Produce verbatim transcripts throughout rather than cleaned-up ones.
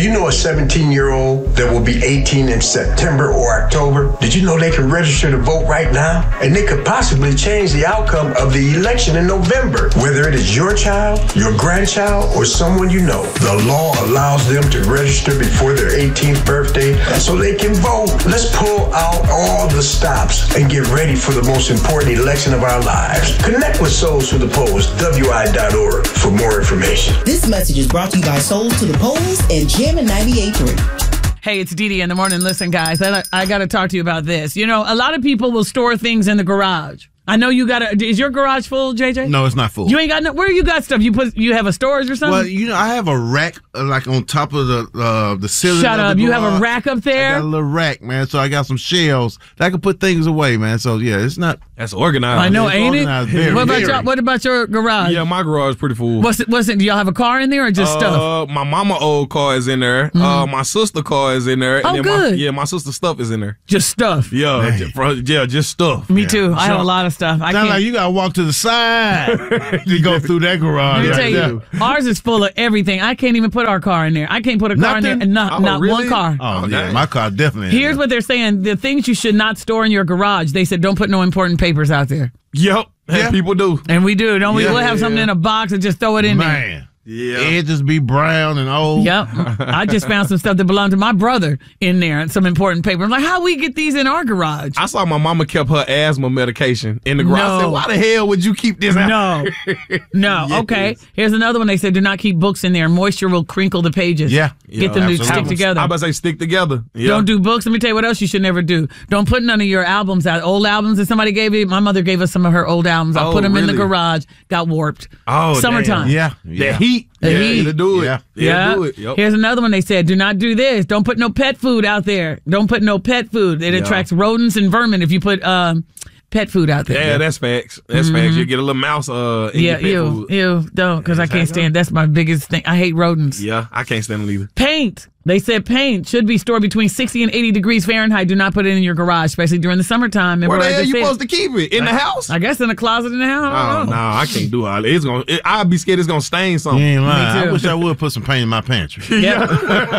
you know a seventeen-year-old that will be eighteen in September or October? Did you know they can register to vote right now? And they could possibly change the outcome of the election in November. Whether it is your child, your grandchild, or someone you know, the law allows them to register before their eighteenth birthday so they can vote. Let's pull out all the stops and get ready for the most important election of our lives. Connect with Souls to the Polls, W I dot org, for more information. This message is brought to you by Souls to the Polls and Jammin' ninety-eight point three. Hey, it's Dee Dee in the morning. Listen, guys, I, I got to talk to you about this. You know, a lot of people will store things in the garage. I know you got a. Is your garage full, J J? No, it's not full. You ain't got no. Where you got stuff? You put. You have a storage or something? Well, you know, I have a rack uh, like on top of the uh, the ceiling. Shut up! You have a rack up there. I got a little rack, man. So I got some shelves that I can put things away, man. So yeah, it's not. That's organized. I know, it's ain't organized, it? very, what about very. your What about your garage? Yeah, my garage is pretty full. What's it? What's it? Do y'all have a car in there or just uh, stuff? My mama old car is in there. Mm. Uh, my sister car is in there. Oh, and then good. My, yeah, my sister's stuff is in there. Just stuff. Yeah, just, for- yeah, just stuff. Me yeah. too. I have a lot of stuff. I Sound can't. like you gotta walk to the side to go through that garage. Let me right tell you, there. ours is full of everything. I can't even put our car in there. I can't put a car in Nothing? there. Not, Oh, not really? one car. Oh, Oh, yeah, dang. my car definitely. Here's is. what they're saying. The things you should not store in your garage. They said don't put no important papers out there. Yep, and Yeah. people do. And we do, don't we? Yeah, we'll have yeah, something yeah. in a box and just throw it in man. Yeah. Edges be brown and old. there. Yep. I just found some stuff that belonged to my brother in there and some important paper. I'm like, how we get these in our garage? I saw my mama kept her asthma medication in the garage. I No. said, why the hell would you keep this out? No. No. Yes. Okay. Here's another one. They said do not keep books in there. Moisture will crinkle the pages. Yeah. Get them to absolutely. stick together. I about to say stick together. Yeah. Don't do books. Let me tell you what else you should never do. Don't put none of your albums out. Old albums that somebody gave you. My mother gave us some of her old albums. I Oh, put them in the really? garage. Got warped. Oh, Summertime. Yeah. The yeah. heat. The yeah, heat. It'll do it. Yeah. Yeah. It'll do it. Yep. Here's another one. They said, do not do this. Don't put no pet food out there. Don't put no pet food. It Yeah. attracts rodents and vermin if you put um, pet food out there. Yeah, that's facts. That's facts. You get a little mouse uh, in Yeah, your pet ew, food. ew, don't, because I can't stand. That's my biggest thing. I hate rodents. Yeah, I can't stand them either. Paint. They said paint should be stored between sixty and eighty degrees Fahrenheit. Do not put it in your garage, especially during the summertime. Remember Where the what I hell just you said? supposed to keep it? In the house? I guess in a closet in the house. I Oh don't no, know. I can't do all that. It's gonna. It, I'd be scared it's gonna stain You something. ain't lying. too. I wish I would put some paint in my pantry. Yeah.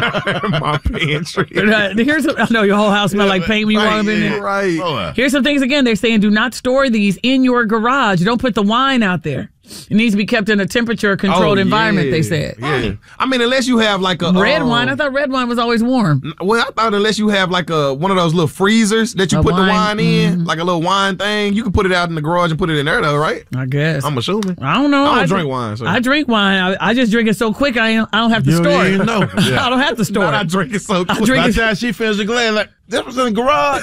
My pantry. Uh, Here's I know your whole house smell like paint when you walk up in there. Right. Boy. Here's some things again. They're saying do not store these in your garage. Don't put the wine out there. It needs to be kept in a temperature controlled Oh, environment, yeah. they said. Yeah. I mean, unless you have like a Red um, wine. I thought red wine was always warm. Well, I thought unless you have like a one of those little freezers that you A put wine, the wine in, mhm. like a little wine thing, you can put it out in the garage and put it in there, though, right? I guess. I'm assuming. I don't know. I don't I drink wine, so. I drink wine. I, I just drink it so quick. I ain't, I don't have to You store don't it. even know. I don't have to store Not I it. drink it so I quick. drink By it- the time she finishes the glass, like, this was in the garage.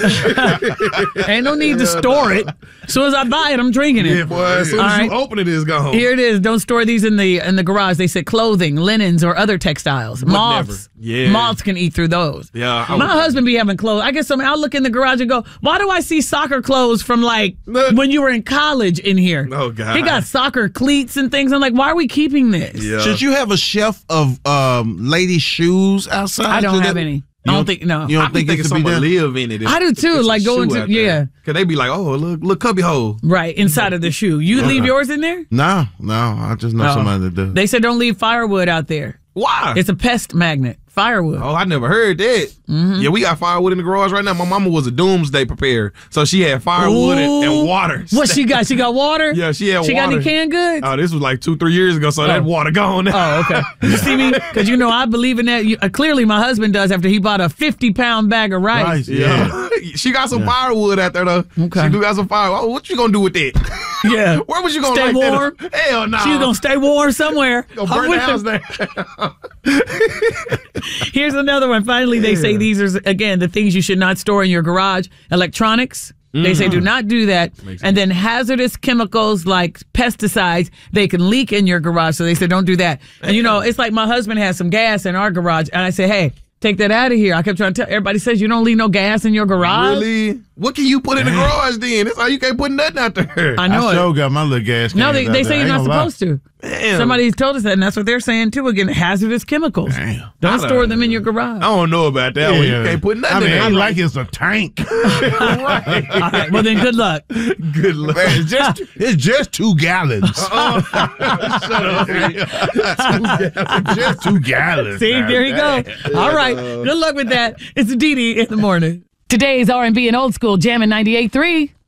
Ain't no need to store it. As soon as I buy it, I'm drinking it. Yeah, boy. As soon All as right. you open it, it's gone. Here it is. Don't store these in the in the garage. They said clothing, linens, or other textiles. Moths. never. Yeah. Moths can eat through those. Yeah, I My would- husband be having clothes. I guess some. I'll look in the garage and go, why do I see soccer clothes from like Look. when you were in college in here? Oh, God. He got soccer cleats and things. I'm like, why are we keeping this? Yeah. Should you have a shelf of um, lady shoes outside? I don't So have that- any. You I don't think no. You I don't be think thinking it should be someone done? live in it. if- I do if too, it's a like going shoe to- out there. yeah. Cause they be like, oh, look, look, cubby hole. Right inside of the shoe. You leave yours in there? No, no. I just know Oh. somebody that does. They said don't leave firewood out there. Why? It's a pest magnet. Firewood. Oh, I never heard that. Mm-hmm. Yeah, we got firewood in the garage right now. My mama was a doomsday preparer, so she had firewood and, and Ooh. water. What she got? She got water? Yeah, she had She got water. any canned goods? Oh, this was like two, three years ago, so that water gone now. Oh, okay. You see me? Because you know I believe in that. You, uh, clearly, my husband does after he bought a fifty pound bag of rice. Rice, Yeah, she got some firewood out there though. Okay. She do got some fire. Oh, what you gonna do with that? Yeah. Where was you gonna Stay light warm? That up? Hell no. She's going to stay warm somewhere. Gonna I'm burn the with house her. down. Here's another one. Finally, they say these are, again, the things you should not store in your garage. Electronics. They say do not do that. And then hazardous chemicals like pesticides, they can leak in your garage. So they said don't do that. And, you know, it's like my husband has some gas in our garage. And I say, hey, take that out of here. I kept trying to tell everybody says you don't leave no gas in your garage. Really? What can you put in the garage then? That's how you can't put nothing out there. I know I it. sure got my little gas. No, they, cans they out say there. you're I not ain't gonna supposed to. Damn. Somebody told us that, and that's what they're saying too. Again, hazardous chemicals. Damn. Don't I store don't- them in your garage. I don't know about that lie. one. Yeah. You can't put nothing I mean, in ain't there. like it's a tank. right. All right, well, then good luck. Good luck. Man, it's just it's just two gallons. Shut up. It's just two gallons. See, there you go. All right, good luck with that. It's Dee Dee in the morning. Today's R and B and old school jamming ninety-eight point three.